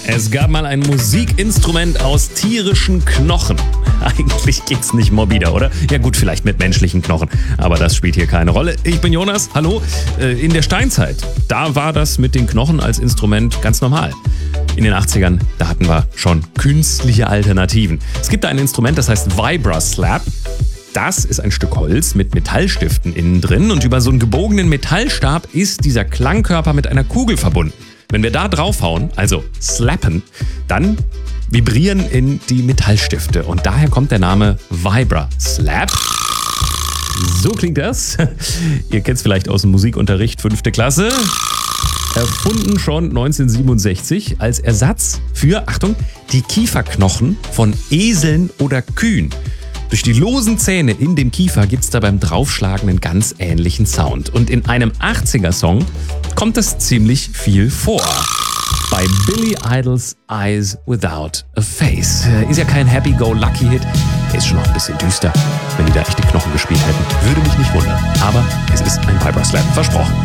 Es gab mal ein Musikinstrument aus tierischen Knochen. Eigentlich geht's nicht morbider, oder? Ja gut, vielleicht mit menschlichen Knochen, aber das spielt hier keine Rolle. Ich bin Jonas, hallo. In der Steinzeit, da war das mit den Knochen als Instrument ganz normal. In den 80ern, da hatten wir schon künstliche Alternativen. Es gibt da ein Instrument, das heißt Vibra-Slap. Das ist ein Stück Holz mit Metallstiften innen drin und über so einen gebogenen Metallstab ist dieser Klangkörper mit einer Kugel verbunden. Wenn wir da draufhauen, also slappen, dann vibrieren in die Metallstifte und daher kommt der Name Vibra-Slap. So klingt das. Ihr kennt es vielleicht aus dem Musikunterricht, 5. Klasse. Erfunden schon 1967 als Ersatz für, Achtung, die Kieferknochen von Eseln oder Kühen. Durch die losen Zähne in dem Kiefer gibt es da beim Draufschlagen einen ganz ähnlichen Sound. Und in einem 80er-Song kommt es ziemlich viel vor. Bei Billy Idols Eyes Without a Face. Ist ja kein Happy-Go-Lucky-Hit. Der ist schon noch ein bisschen düster. Wenn die da echte Knochen gespielt hätten, würde mich nicht wundern. Aber es ist ein Vibra-Slap, versprochen.